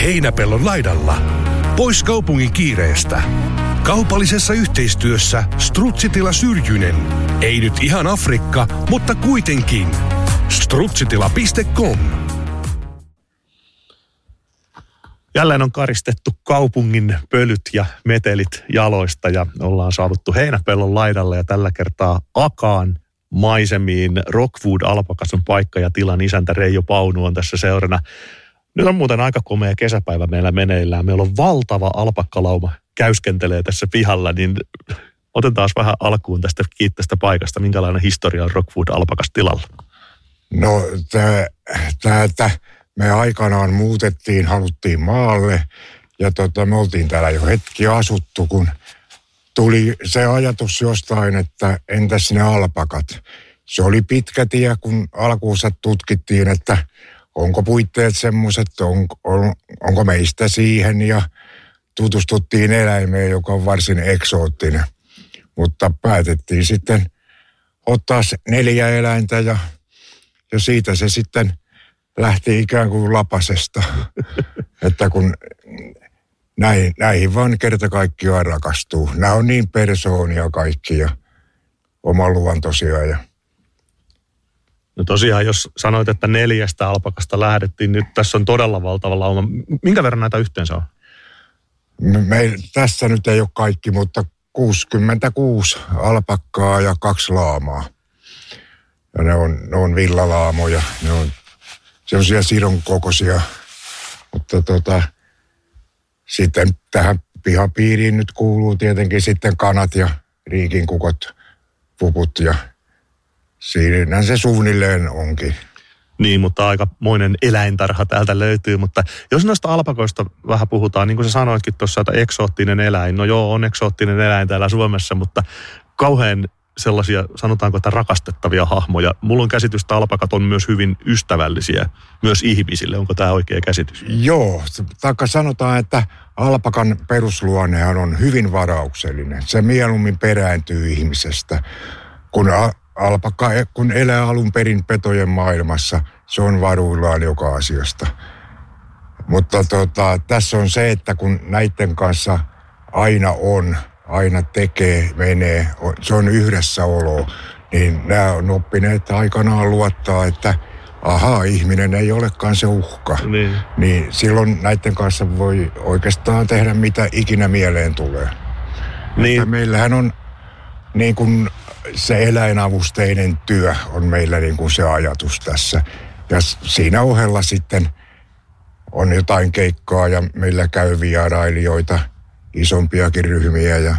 Heinäpellon laidalla. Pois kaupungin kiireestä. Kaupallisessa yhteistyössä Strutsitila Syrjynen. Ei nyt ihan Afrikka, mutta kuitenkin. Strutsitila.com. Jälleen on karistettu kaupungin pölyt ja metelit jaloista ja ollaan saavuttu Heinäpellon laidalle ja tällä kertaa Akaan maisemiin. Rockwood Alpakason paikka ja tilan isäntä Reijo Paunu on tässä seurana. Nyt on muuten aika komea kesäpäivä meillä meneillään. Meillä on valtava alpakkalauma käyskentelee tässä pihalla, niin otetaan vähän alkuun tästä paikasta. Minkälainen historia on Rockwood Alpakas tilalla? No täältä me aikanaan muutettiin, haluttiin maalle ja me oltiin täällä jo hetki asuttu, kun tuli se ajatus jostain, että entäs ne alpakat. Se oli pitkä tie, kun alkuunsa tutkittiin, että onko puitteet semmoiset, onko meistä siihen ja tutustuttiin eläimeen, joka on varsin eksoottinen. Mutta päätettiin sitten ottaa 4 eläintä ja siitä se sitten lähti ikään kuin lapasesta. Että kun näihin vaan kerta kaikkiaan rakastuu. Nämä on niin persoonia kaikki ja omanluontoisia. No tosiaan, jos sanoit, että 4 alpakasta lähdettiin, nyt tässä on todella valtava lauma. Minkä verran näitä yhteensä on? Tässä nyt ei ole kaikki, mutta 66 alpakkaa ja 2 laamaa. Ja ne on villalaamoja, ne on sellaisia sidon kokoisia. Mutta sitten tähän pihapiiriin nyt kuuluu tietenkin sitten kanat ja riikinkukot, puput ja siinä se suunnilleen onkin. Niin, mutta aikamoinen eläintarha täältä löytyy, mutta jos noista alpakoista vähän puhutaan, niin kuin sä sanoitkin tuossa, että eksoottinen eläin, no joo, on eksoottinen eläin täällä Suomessa, mutta kauhean sellaisia, sanotaanko, että rakastettavia hahmoja. Mulla on käsitys, että alpakat on myös hyvin ystävällisiä, myös ihmisille. Onko tämä oikea käsitys? Joo, taikka sanotaan, että alpakan perusluonnehan on hyvin varauksellinen. Se mieluummin perääntyy ihmisestä. Alpakka, kun elää alun perin petojen maailmassa, se on varuillaan joka asiasta. Mutta tässä on se, että kun näiden kanssa aina tekee, menee, se on yhdessäolo, niin nämä on oppineet aikanaan luottaa, että ihminen ei olekaan se uhka. Niin silloin näiden kanssa voi oikeastaan tehdä mitä ikinä mieleen tulee. Niin. Että meillähän on niin kuin se eläinavusteinen työ on meillä niin kuin se ajatus tässä. Ja siinä ohella sitten on jotain keikkaa ja meillä käy vierailijoita, isompiakin ryhmiä ja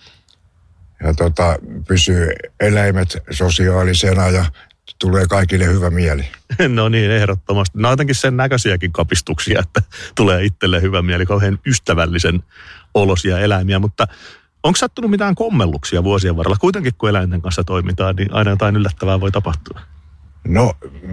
pysyy eläimet sosiaalisena ja tulee kaikille hyvä mieli. No niin, ehdottomasti. No jotenkin sen näköisiäkin kapistuksia, että tulee itselle hyvä mieli, kauhean ystävällisen olosia eläimiä, mutta onko sattunut mitään kommelluksia vuosien varrella? Kuitenkin kun eläinten kanssa toimitaan, niin aina jotain yllättävää voi tapahtua. No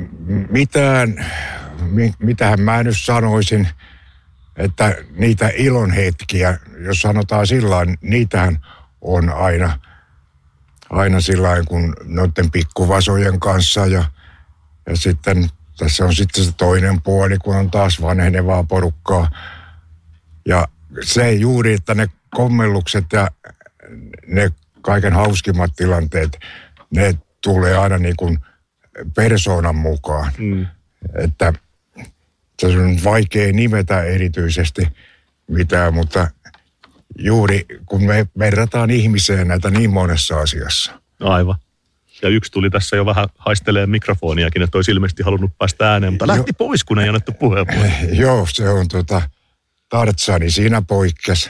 mitähän mä nyt sanoisin, että niitä ilonhetkiä, jos sanotaan sillain, niitähän on aina sillain kun noiden pikkuvasojen kanssa ja sitten tässä on sitten se toinen puoli, kun on taas vanhenevaa porukkaa. Ja se juuri, että ne kommellukset ja ne kaiken hauskimmat tilanteet, ne tulee aina niin kuin persoonan mukaan. Että se on vaikea nimetä erityisesti mitään, mutta juuri kun me verrataan ihmiseen näitä niin monessa asiassa. Aivan. Ja yksi tuli tässä jo vähän haistelee mikrofoniakin, että olisi ilmeisesti halunnut päästä ääneen, mutta lähti pois, kun ei annettu puheenvuoroa. Joo, se on Tarzani siinä poikkesi.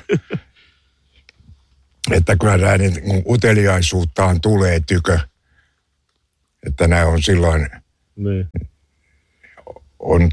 Että kyllä näiden uteliaisuuttaan tulee tykö. Että nämä on silloin, on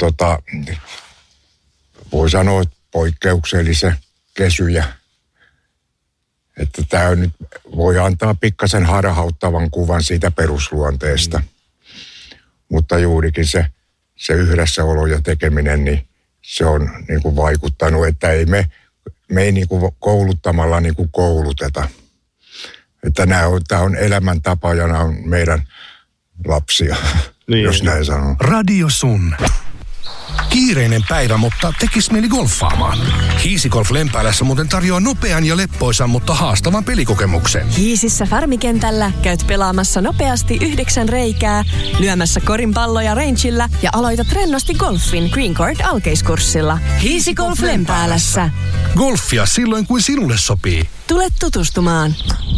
voi sanoa poikkeuksellisen kesyjä. Että tämä nyt voi antaa pikkasen harhauttavan kuvan siitä perusluonteesta. Mutta juurikin se yhdessäolo ja tekeminen, niin se on niin kuin vaikuttanut, että ei me ei niin kuin kouluttamalla niin kuin kouluteta. Että tämä on elämäntapa ja nämä on meidän lapsia, niin, jos näin sanon. Radio Sun. Kiireinen päivä, mutta tekis mieli golfaamaan. Hiisigolf Lempäälässä muuten tarjoaa nopean ja leppoisan, mutta haastavan pelikokemuksen. Hiisissä Farmikentällä käyt pelaamassa nopeasti 9 reikää, lyömässä korinpalloja rangeillä ja aloitat rennosti golfin Green Court alkeiskurssilla. Hiisigolf Lempäälässä. Golfia silloin, kun sinulle sopii. Tule tutustumaan.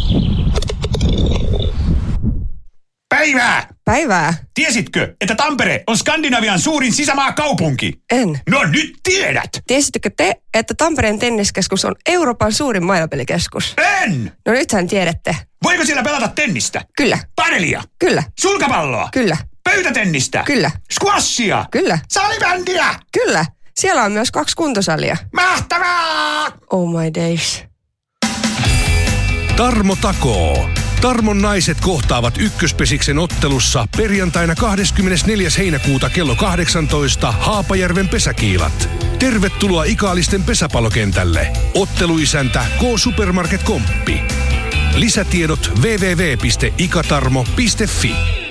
Päivää! Päivää. Tiesitkö, että Tampere on Skandinavian suurin sisämaakaupunki? En. No nyt tiedät! Tiesittekö te, että Tampereen tenniskeskus on Euroopan suurin maailmanpelikeskus? En! No nythän tiedätte. Voiko siellä pelata tennistä? Kyllä. Padelia? Kyllä. Sulkapalloa? Kyllä. Pöytätennistä? Kyllä. Squashia? Kyllä. Salibändiä? Kyllä. Siellä on myös 2 kuntosalia. Mahtavaa! Oh my days. Tarmo takoo. Tarmon naiset kohtaavat Ykköspesiksen ottelussa perjantaina 24. heinäkuuta kello 18 Haapajärven pesäkiilat. Tervetuloa Ikaalisten pesäpallokentälle. Otteluisäntä K-Supermarket Komppi. Lisätiedot www.ikatarmo.fi.